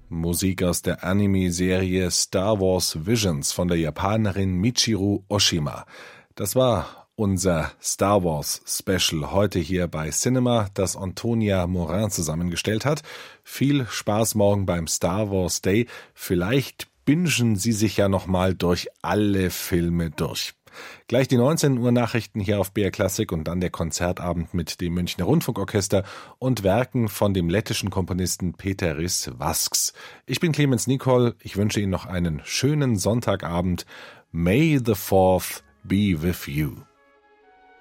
Musik aus der Anime-Serie Star Wars Visions von der Japanerin Michiru Oshima. Das war unser Star Wars Special heute hier bei Cinema, das Antonia Morin zusammengestellt hat. Viel Spaß morgen beim Star Wars Day. Vielleicht bingen Sie sich ja nochmal durch alle Filme durch. Gleich die 19 Uhr Nachrichten hier auf BR Classic und dann der Konzertabend mit dem Münchner Rundfunkorchester und Werken von dem lettischen Komponisten Peteris Vasks. Ich bin Clemens Nicol, ich wünsche Ihnen noch einen schönen Sonntagabend. May the 4th be with you.